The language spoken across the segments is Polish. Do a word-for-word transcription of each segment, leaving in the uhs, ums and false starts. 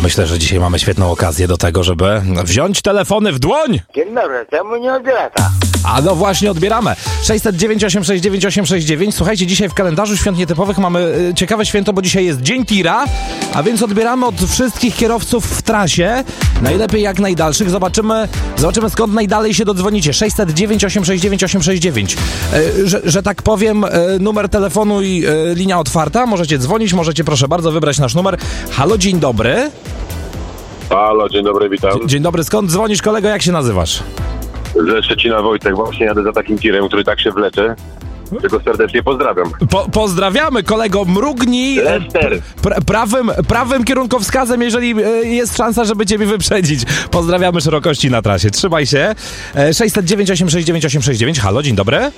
Ja myślę, że dzisiaj mamy świetną okazję do tego, żeby wziąć telefony w dłoń. Dzień dobry, czemu nie odbiera? A no właśnie, odbieramy. sześćset dziewięć osiem sześć dziewięć osiem sześć dziewięć. Słuchajcie, dzisiaj w kalendarzu świąt nietypowych mamy y, ciekawe święto, bo dzisiaj jest Dzień Tira, a więc odbieramy od wszystkich kierowców w trasie. Najlepiej jak najdalszych. Zobaczymy, zobaczymy skąd najdalej się dodzwonicie. sześćset dziewięć osiem sześć dziewięć osiem sześć dziewięć. Y, że, że tak powiem, y, numer telefonu i y, linia otwarta. Możecie dzwonić, możecie proszę bardzo wybrać nasz numer. Halo, dzień dobry. Halo, dzień dobry, witam. Dzień, dzień dobry, skąd dzwonisz, kolego, jak się nazywasz? Ze Szczecina Wojtek, właśnie jadę za takim tirem, który tak się wlecze, że go serdecznie pozdrawiam. Po, pozdrawiamy, kolego, mrugnij Lester. Pra, prawym, prawym kierunkowskazem, jeżeli y, jest szansa, żeby ciebie wyprzedzić. Pozdrawiamy szerokości na trasie, trzymaj się. E, sześćset dziewięć osiem sześć dziewięć osiem sześć dziewięć. Halo, dzień dobry.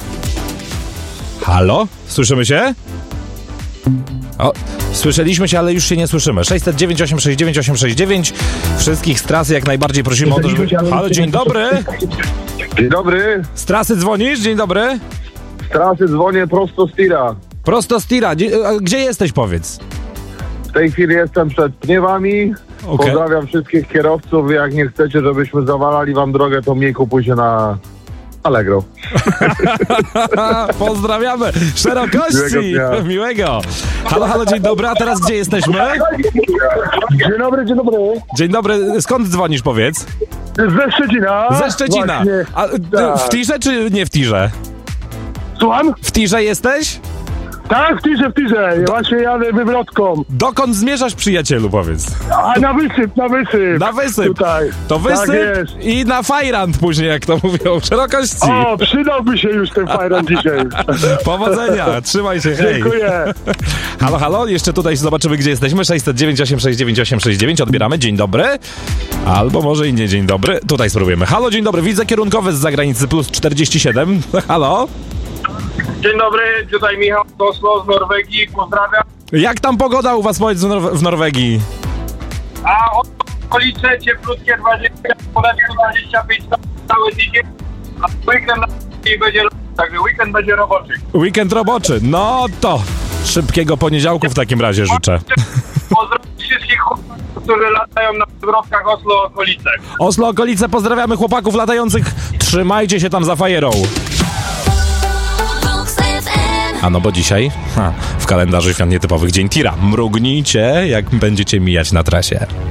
Halo, słyszymy się? O, słyszeliśmy się, ale już się nie słyszymy. sześćset dziewięć osiem sześć dziewięć osiem sześć dziewięć. Wszystkich z trasy jak najbardziej prosimy o to, żeby... Halo, dzień dobry. Dzień dobry, Z trasy dzwonisz? Dzień dobry. z trasy dzwonię prosto z tira. Prosto z tira. Gdzie, a gdzie jesteś, powiedz? W tej chwili jestem przed Pniewami. Okej. Pozdrawiam wszystkich kierowców. Jak nie chcecie, żebyśmy zawalali wam drogę, to mniej kupujcie na Allegro. Pozdrawiamy. Szerokości. Miłego dnia. Miłego. Halo, halo, dzień dobry. A teraz gdzie jesteśmy? Dzień dobry, dzień dobry. Dzień dobry. Skąd dzwonisz, powiedz? Ze Szczecina. Ze Szczecina. Właśnie. A ty Tak. w tirze czy nie w tirze? Słucham? W tirze jesteś? Tak, w tirze, w tirze. Właśnie jadę wywrotką. Dokąd zmierzasz, przyjacielu, powiedz? A na wysyp, na wysyp. Na wysyp. Tutaj. To wysyp Tak jest. i na fajrant później, jak to mówią. Szerokości. O, przydałby się już ten fajran dzisiaj. Powodzenia. Trzymaj się, hej. Dziękuję. Halo, halo, jeszcze tutaj zobaczymy, gdzie jesteśmy. sześćset dziewięć osiem sześć dziewięć osiem sześć dziewięć. Odbieramy. Dzień dobry. Albo może i nie dzień dobry. Tutaj spróbujemy. Halo, dzień dobry. Widzę kierunkowy z zagranicy plus czterdzieści siedem. Halo. Dzień dobry, tutaj Michał z Oslo, z Norwegii, pozdrawiam. Jak tam pogoda u was, powiedz, w, Nor- w Norwegii? A okolice cieplutkie dwadzieścia, poletku dwadzieścia pięć stopni cały tydzień, a weekend na będzie, także weekend będzie roboczy. Weekend roboczy. No to szybkiego poniedziałku w takim razie życzę. Pozdrawiam wszystkich chłopaków, którzy latają na zwrotkach Oslo okolice. Oslo, okolice, pozdrawiamy chłopaków latających. Trzymajcie się tam za fajerą. A no bo dzisiaj ha, w kalendarzu świąt nietypowych Dzień Tira. Mrugnijcie, jak będziecie mijać na trasie.